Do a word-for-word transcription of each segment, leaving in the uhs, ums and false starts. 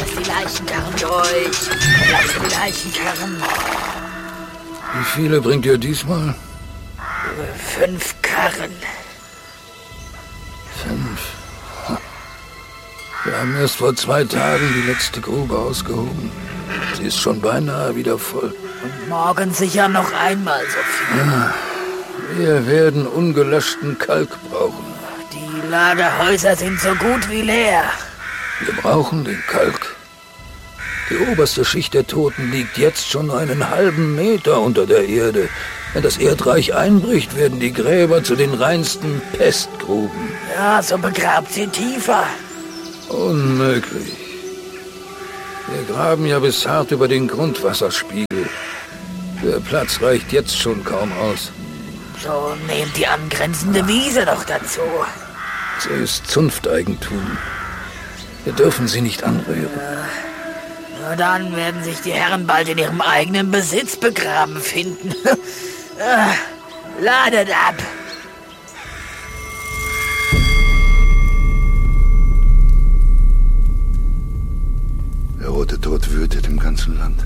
Lass die Leichenkarren durch. Lass die Leichenkarren. Wie viele bringt ihr diesmal? Fünf Karren. Fünf. Wir haben erst vor zwei Tagen die letzte Grube ausgehoben. Sie ist schon beinahe wieder voll. Und morgen sicher noch einmal so viel. Ja, wir werden ungelöschten Kalk brauchen. Die Lagerhäuser sind so gut wie leer. Wir brauchen den Kalk. Die oberste Schicht der Toten liegt jetzt schon einen halben Meter unter der Erde. Wenn das Erdreich einbricht, werden die Gräber zu den reinsten Pestgruben. Ja, so begrabt sie tiefer. Unmöglich. Wir graben ja bis hart über den Grundwasserspiegel. Der Platz reicht jetzt schon kaum aus. So nehmt die angrenzende Wiese doch dazu. Sie ist Zunfteigentum. Wir dürfen sie nicht anrühren. Ja, nur dann werden sich die Herren bald in ihrem eigenen Besitz begraben finden. Ladet ab! Der rote Tod wütet im ganzen Land.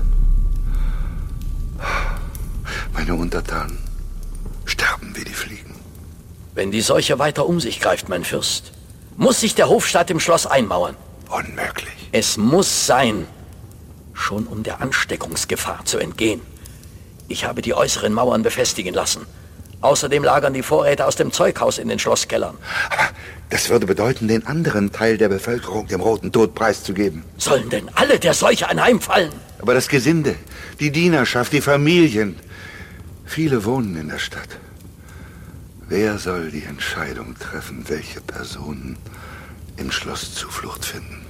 Meine Untertanen sterben wie die Fliegen. Wenn die Seuche weiter um sich greift, mein Fürst, muss sich der Hofstaat im Schloss einmauern. Unmöglich. Es muss sein, schon um der Ansteckungsgefahr zu entgehen. Ich habe die äußeren Mauern befestigen lassen. Außerdem lagern die Vorräte aus dem Zeughaus in den Schlosskellern. Aber das würde bedeuten, den anderen Teil der Bevölkerung dem roten Tod preiszugeben. Sollen denn alle der Seuche anheimfallen? Aber das Gesinde, die Dienerschaft, die Familien, viele wohnen in der Stadt. Wer soll die Entscheidung treffen, welche Personen im Schloss Zuflucht finden?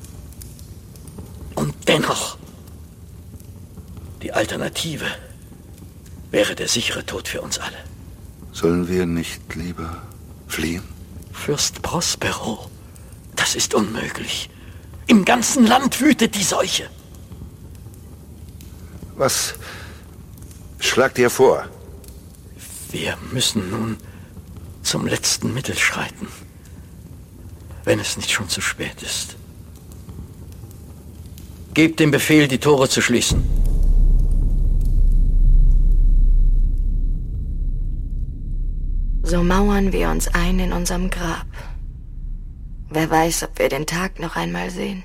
Und dennoch, die Alternative wäre der sichere Tod für uns alle. Sollen wir nicht lieber fliehen? Fürst Prospero, das ist unmöglich. Im ganzen Land wütet die Seuche. Was schlagt ihr vor? Wir müssen nun zum letzten Mittel schreiten, wenn es nicht schon zu spät ist. Gebt den Befehl, die Tore zu schließen. So mauern wir uns ein in unserem Grab. Wer weiß, ob wir den Tag noch einmal sehen.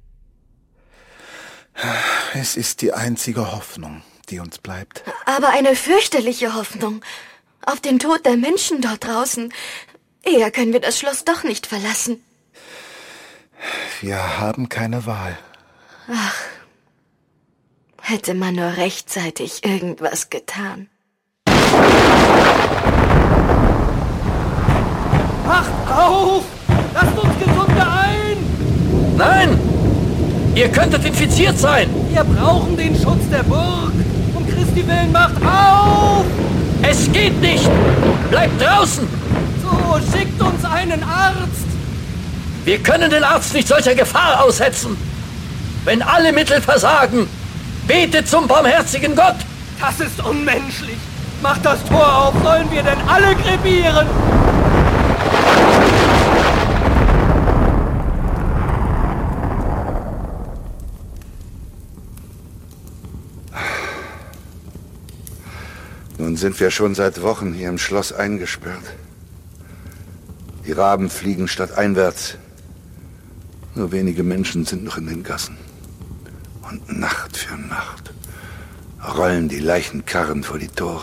Es ist die einzige Hoffnung, die uns bleibt. Aber eine fürchterliche Hoffnung. Auf den Tod der Menschen dort draußen. Eher können wir das Schloss doch nicht verlassen. Wir haben keine Wahl. Ach, hätte man nur rechtzeitig irgendwas getan. Wacht auf! Lasst uns Gesunde ein! Nein! Ihr könntet infiziert sein! Wir brauchen den Schutz der Burg! Um Christi willen, macht auf! Es geht nicht! Bleibt draußen! So, schickt uns einen Arzt! Wir können den Arzt nicht solcher Gefahr aussetzen! Wenn alle Mittel versagen, betet zum barmherzigen Gott! Das ist unmenschlich! Macht das Tor auf! Sollen wir denn alle krepieren? Nun sind wir schon seit Wochen hier im Schloss eingesperrt. Die Raben fliegen stadteinwärts. Nur wenige Menschen sind noch in den Gassen. Und Nacht für Nacht rollen die Leichenkarren vor die Tore.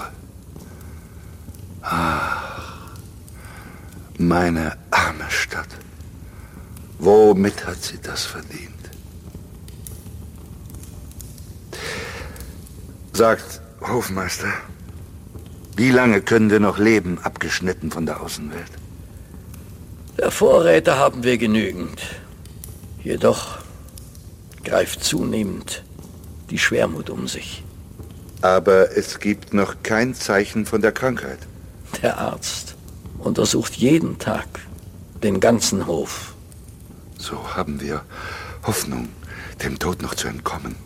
Ach, meine arme Stadt. Womit hat sie das verdient? Sagt, Hofmeister, wie lange können wir noch leben, abgeschnitten von der Außenwelt? Der Vorräte haben wir genügend. Jedoch greift zunehmend die Schwermut um sich. Aber es gibt noch kein Zeichen von der Krankheit. Der Arzt untersucht jeden Tag den ganzen Hof. So haben wir Hoffnung, dem Tod noch zu entkommen.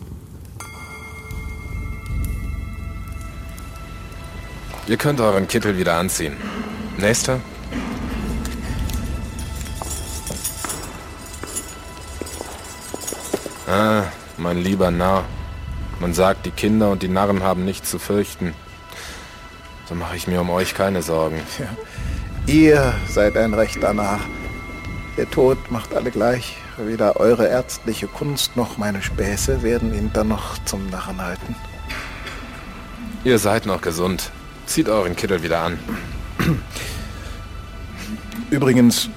Ihr könnt euren Kittel wieder anziehen. Nächster. Ah, mein lieber Narr. Man sagt, die Kinder und die Narren haben nichts zu fürchten. So mache ich mir um euch keine Sorgen. Ja. Ihr seid ein rechter Narr. Der Tod macht alle gleich. Weder eure ärztliche Kunst noch meine Späße werden ihn dann noch zum Narren halten. Ihr seid noch gesund. Zieht euren Kittel wieder an. Übrigens,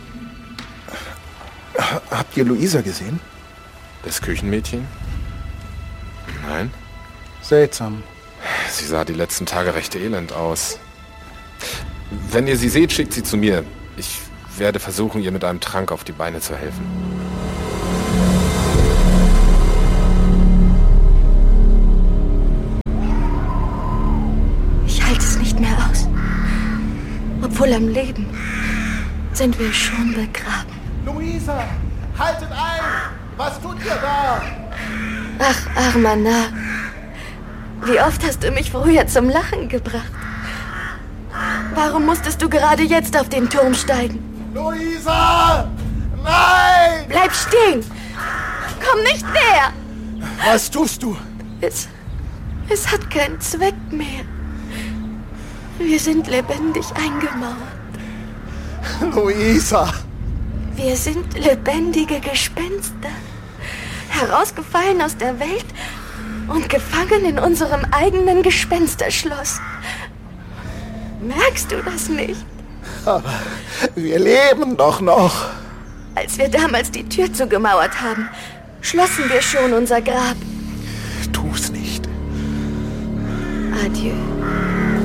habt ihr Luisa gesehen? Das Küchenmädchen? Nein. Seltsam. Sie sah die letzten Tage recht elend aus. Wenn ihr sie seht, schickt sie zu mir. Ich werde versuchen, ihr mit einem Trank auf die Beine zu helfen. Ich halte es nicht mehr aus. Obwohl am Leben sind wir schon begraben. Luisa, haltet ein! Was tut ihr da? Ach, armer Narr. Wie oft hast du mich früher zum Lachen gebracht? Warum musstest du gerade jetzt auf den Turm steigen? Luisa! Nein! Bleib stehen! Komm nicht näher! Was tust du? Es, es hat keinen Zweck mehr. Wir sind lebendig eingemauert. Luisa! Wir sind lebendige Gespenster. Herausgefallen aus der Welt und gefangen in unserem eigenen Gespensterschloss. Merkst du das nicht? Aber wir leben doch noch. Als wir damals die Tür zugemauert haben, schlossen wir schon unser Grab. Tu's nicht. Adieu.